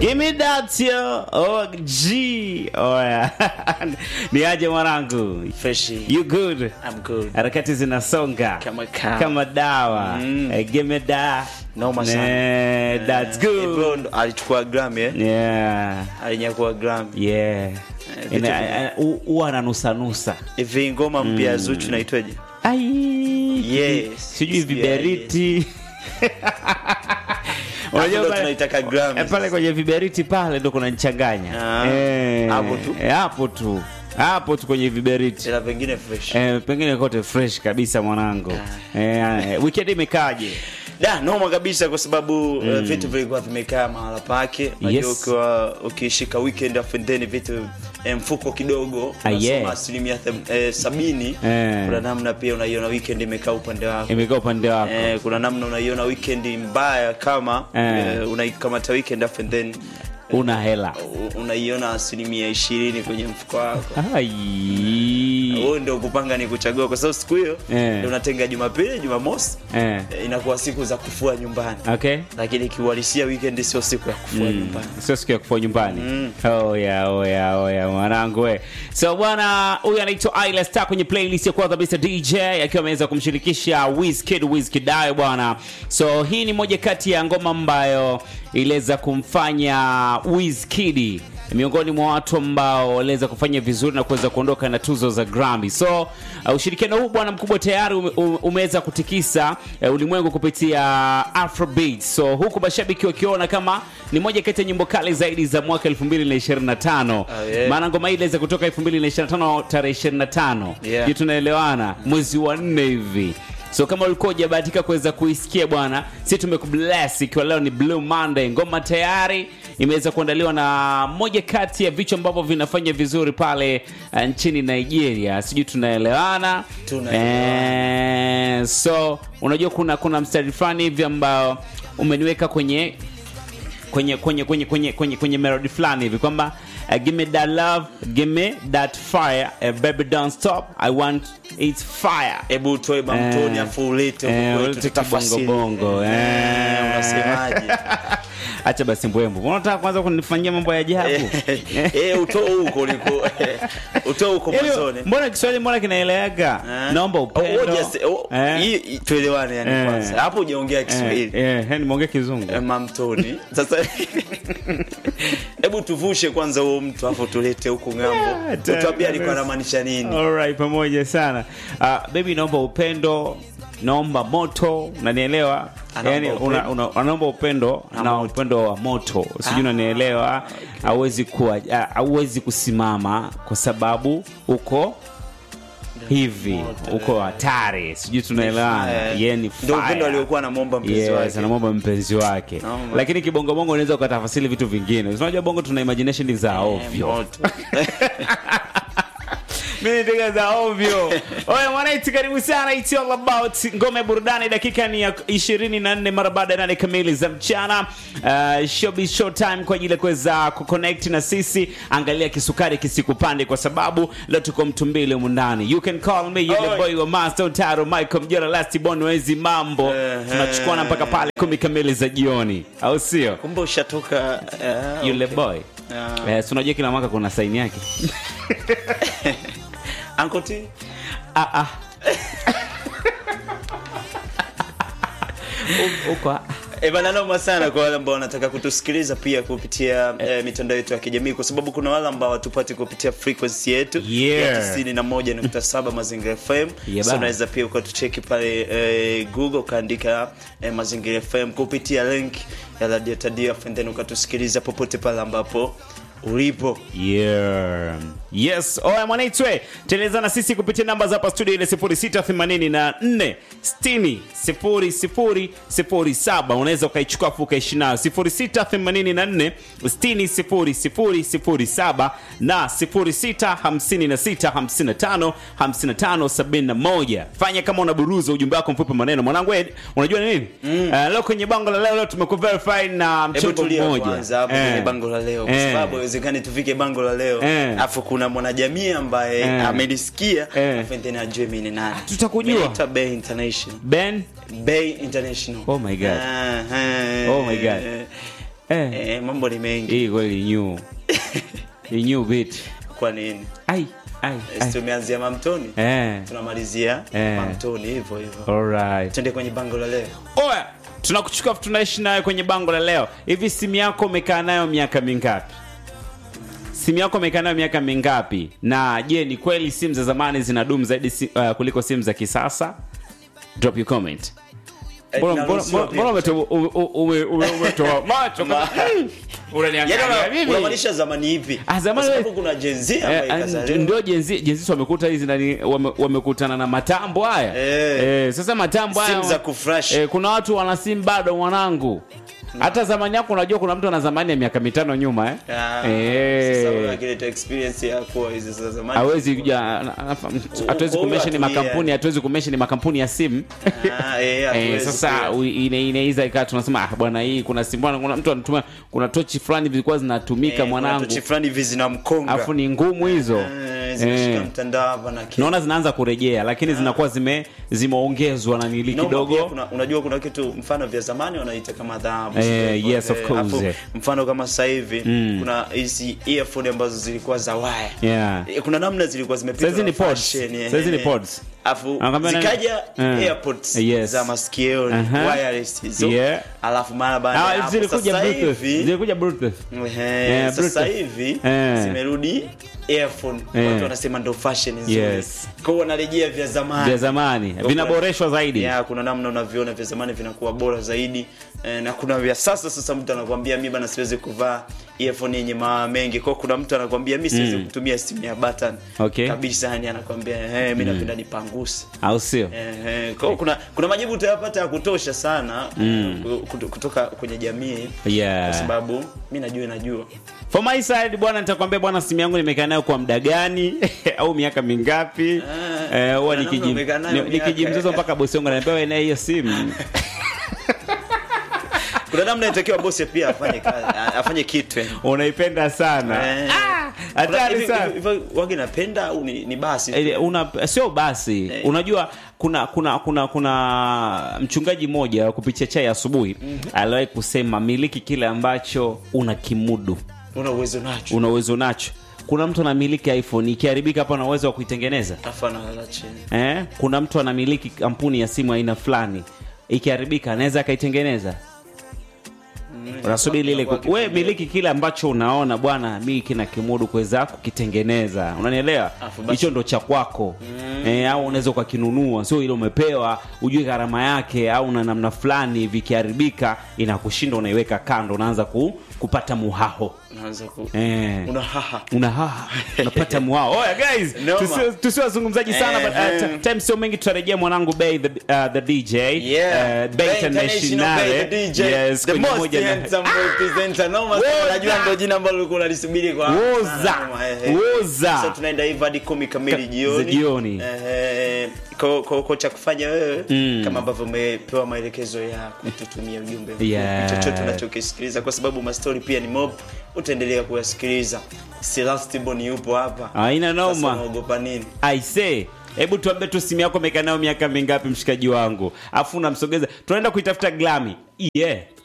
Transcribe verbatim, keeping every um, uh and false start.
Give me that yo. Oh G. Oh yeah. Ni aje mwanangu? Fresh. You good? I'm good. Harakati zinasonga Kama kawa. kama dawa. Mm. Eh, give me that. Noma sana. Yeah, that's Eh, good. bro alichukua Grammy eh? Yeah. Alinyakua Grammy. Yeah. Ina huwa ananusa nusa. Hivi ngoma mpya Zuchu inaitwaje? Ai. Yes. Sijui viberiti. Unajua tunaitaka Grammy. Pale kwenye viberiti pale ndo kuna nichanganya. Eh. Hapo tu. Eh, hapo tu. Hapo tu kwenye viberiti. Ila pengine fresh. Eh, pengine kote fresh kabisa mwanangu. Eh, weekend imekaje? Da, noma kabisa kwa sababu mm. uh, vitu vilikuwa vimekaa mahala pake. Unajua Yes. ukiwa ukishika weekend afu then vitu eh, mfuko kidogo Ah, unasoma yeah. asilimia eh, sabini. Eh. Kuna namna pia unaiona weekend imekaa upande wako. Imekaa upande wako. Eh, kuna namna unaiona weekend mbaya kama Eh. eh, unaikamata weekend afu then Una hela. unaiona asilimia ishirini kwenye mfuko wako. Ai. Wewe ndio kupanga ni kuchagua kwa sababu siku hiyo Eh. ndio unatenga Jumapili, Jumamosi. Eh. Eh, inakuwa siku za kufua nyumbani. Okay. Lakini kiuhalisia weekend sio siku ya kufua Mm. nyumbani. Sio siku ya kufua nyumbani. Mm. Oh yeah, oh yeah, oh yeah, mwanangu we. So bwana, huyu anaitwa Ayla Star kwenye playlist ya kwanza kabisa D J akiwa ameweza kumshirikisha Wizkid Wizkid Dayo bwana. So hii ni moja kati ya ngoma ambayo iliweza kumfanya Wizkid miongoni mwa watu ambao waliweza kufanya vizuri na kuweza kuondoka na tuzo za Grammy. So uh, ushirikiano huu bwana mkubwa tayari ume, umeweza kutikisa uh, ulimwengu kupitia Afrobeat. So huku mashabiki wakiona kama ni moja kati ya nyimbo kali zaidi za mwaka elfu mbili ishirini na tano. Oh, yeah. Maana ngoma hii iliweza kutoka elfu mbili ishirini na tano tarehe ishirini na tano. Yeah. Kitu tunaelewana mwezi wa nne hivi. So kama ulikuwa hujabahatika kuweza kuisikia bwana, sisi tumekubless ikiwa leo ni Blue Monday. Ngoma tayari imeweza kuandaliwa na moja kati ya vichwa ambavyo vinafanya vizuri pale uh, nchini Nigeria. Sijui tunaelewana. Tunaelewana. Eh, so unajua kuna kuna mstari fulani hivi ambao umeniweka kwenye kwenye kwenye kwenye kwenye kwenye kwenye melody fulani hivi kwamba uh, give me that love, give me that fire, uh, baby don't stop, I want it's fire. Hebu toe bamtoni Eh, afu ulete eh, huko ulete tutafasiri. kibongo-bongo, eh. Eh, unasemaje? Acha basi mbwembo. Unataka kwanza kunifanyia mambo ya ajabu? Eh, utoe huko uliko. Utoe huko mwanzoni. Mbona Kiswahili mbona kinaeleweka? Naomba upendo. Hii tuelewane yani kwanza. Hapo hujaongea Kiswahili. Eh, eh, nimeongea Kizungu. Eh, mamtoni. Sasa hebu tuvushe kwanza huo mtu afu tulete huko ngambo. Tuambie alikuwa anamaanisha nini. Alright, pamoja sana. Uh, baby naomba upendo, naomba moto, unanielewa? Yaani una, una, anaomba upendo na, na upendo wa moto. Sijui unanielewa? Hauwezi kuwa hauwezi kusimama kwa sababu uko hivi uko hatari. Sijui tunaelewana. Yeye ni fire. Ndio upendo aliokuwa anamuomba mpenzi wake. Yes, anamuomba mpenzi wake. No, lakini kibongo bongo unaweza ukatafasiri vitu vingine. Unajua bongo tuna imagination za ovyo. Mimi nitega za ovyo. Oya mwanaiti karibu sana. It's all about ngome burudani. Dakika ni ya ishirini na nne mara baada ya nane kamili za mchana. Uh, showbiz show time kwa ajili ya kuweza kuconnect na sisi. Angalia kisukari kisikupande kwa sababu leo tuko mtumbile mundani. You can call me yule boy wa Master Taro Michael Mjora Last Born wezi mambo. Uh, tunachukuana mpaka pale kumi kamili za jioni. Au sio? Kumbe ushatoka uh, yule okay. boy. Uh. Eh, unajua kila mwaka kuna sign yake. Uncle T. Ah ah. Uko Eh bana, noma sana kwa wale ambao wanataka kutusikiliza pia kupitia eh, mitandao yetu ya kijamii kwa sababu kuna wale ambao watupati kupitia frequency yetu yeah. ya tisini na moja nukta saba Mazingira F M. Yeah, so unaweza pia ukatucheki pale eh, Google kaandika eh, Mazingira F M kupitia link ya Radio Tadia and then ukatusikiliza popote pale ambapo ulipo. Yeah. Yes. Oya mwanaitwe. Teleza na sisi kupitia namba za hapa studio ile sifuri sita themanini na nne sitini sifuri sifuri sifuri saba. Unaweza ukaichukua afu ukaishi nayo sifuri sita themanini na nne sitini sifuri sifuri sifuri saba na sifuri sita hamsini na sita hamsini na tano hamsini na tano sabini na moja. Fanya kama unaburuza ujumbe wako mfupi maneno. Mwanangu unajua nini? Mm. Uh, leo kwenye bango la leo leo tumekuverify na mchongo mmoja. Kwanza hapo eh. kwenye bango la leo kwa eh. sababu inawezekana tufike bango la leo eh. afu kuna mwanajamii ambaye eh. amenisikia eh. afu then ajue mimi ni nani. Tutakujua. Meta Bay International. Ben Bay International. Oh my god. Uh, uh, oh my god. Eh. eh, mambo ni mengi. Hii kweli new. Hii new bit. Kwa nini? Ai, ai. ai. Tumeanzia Mamtoni. Eh. Tunamalizia Eh. Mamtoni hivyo hivyo. Alright. Twende kwenye bango la leo. Oya, tunakuchukua tunaishi nayo kwenye bango la leo. Hivi simu yako umekaa nayo miaka mingapi? Simu yako umekaa nayo miaka mingapi? Na je, ni kweli simu za zamani zinadumu zaidi si, uh, kuliko simu za kisasa? Drop your comment. Mbona mbona umetoa umetoa macho kama unaniangalia mimi? Unamaanisha zamani hivi? Ah, zamani kwa sababu kuna Gen Z ambayo ikazaliwa. Ndio Gen Z, Gen Z wamekuta hizi ndani wamekutana na matambo haya. Eh, eh sasa matambo haya simu za kufresh. Eh, kuna watu wana simu bado mwanangu. Hata zamani yako unajua kuna mtu ana zamani ya miaka mitano nyuma eh. Ah, eh. Sasa wewe kile experience yako hizo za zamani. Hawezi kuja hatuwezi kumention makampuni, hatuwezi kumention makampuni ya simu. Ah, eh, eh sasa ine inaiza ikawa tunasema ah bwana hii kuna simu bwana kuna mtu anatumia kuna tochi fulani zilikuwa zinatumika eh, mwanangu. Kuna tochi fulani hivi zinamkonga. Alafu ni ngumu hizo. Eh, zinashika eh. mtandao hapa na kile. Naona zinaanza kurejea lakini ah. zinakuwa zime zimeongezwa na nili no, kidogo. Kuna, unajua kuna kitu mfano vya zamani wanaita kama dhahabu. Eh, yes of course. Afu, mfano kama sasa hivi mm. kuna hizi earphone ambazo zilikuwa za wire. Yeah. Kuna namna zilikuwa zimepigwa. Sasa ni pods. Sasa ni pods. Afu zikaja uh, airpods yes. za masikio uh-huh. wireless hizo. Yeah. Alafu mara baada ah, hapo sasa hivi zilikuja bluetooth. Eh, sasa hivi zimerudi earphone. Yeah. Watu wanasema ndo fashion nzuri. Yes. Kwa wanarejea vya zamani. Vya zamani vinaboreshwa zaidi. Yeah, kuna namna unaviona vya zamani vinakuwa bora zaidi. E, na kuna vya sasa sasa mtu anakuambia mimi bana siwezi kuvaa earphone yenye maa mengi. Kwa kuna mtu anakuambia mimi siwezi mm. kutumia simu ya button. Okay. Kabisa yani anakuambia eh mimi napenda mm. nipanguse. Au sio? Eh, eh kwa kuna kuna majibu utayapata ya kutosha sana mm. kutoka kwenye jamii. Yeah. Kwa sababu mimi najua najua. For my side bwana nitakwambia bwana simu yangu nimekaa nayo kwa muda gani au miaka mingapi? Eh huwa nikijim nikijimzozo mpaka bosi wangu ananiambia na hiyo simu. Kuna namna inatakiwa bosi pia afanye kazi, afanye kitu. Unaipenda sana. Eh. Ah, hatari sana. Hivyo wangi napenda au ni, ni basi? E, una sio basi. Eh. Unajua kuna kuna kuna kuna mchungaji mmoja kupitia chai asubuhi mm-hmm. aliwahi kusema miliki kile ambacho una kimudu. Una uwezo nacho. Una uwezo nacho. Kuna mtu anamiliki iPhone ikiharibika hapa ana uwezo wa kuitengeneza. Afana la chini. Eh? Kuna mtu anamiliki kampuni ya simu aina fulani ikiharibika anaweza akaitengeneza. Unasubiri ile wewe miliki kile ambacho unaona bwana mimi kina kimudu kuweza kukitengeneza. Unanielewa? Hicho ndo cha kwako. Mm. Eh, au unaweza ukakinunua sio ile umepewa ujue gharama yake au na namna fulani vikiharibika inakushinda unaiweka kando unaanza ku, kupata muhaho. Unaanza ku eh. Una haha. Una haha. Unapata muhaho. Oh yeah, guys. No, tusiwazungumzaji sana but uh, time so mengi tutarejea mwanangu Bay the, uh, the D J. Yeah. Uh, Bay International. Yes, the most handsome representer. No mas unajua ndo jina ambalo ulikuwa unalisubiri kwa Woza. Woza. Sasa tunaenda hivi hadi kumi kamili jioni. Jioni. Eh kwa kwa kwa cha kufanya wewe mm. kama ambavyo umepewa maelekezo ya kututumia ujumbe yeah. chochote unachokisikiliza kwa sababu ma story pia ni mob utaendelea kuyasikiliza. Celestibon yupo hapa. Haina noma. Sasa unaogopa nini? I say hebu tuambie tu simu yako umekaa nayo miaka mingapi mshikaji wangu? Afu unamsogeza. Tunaenda kuitafuta Grammy. Yeah.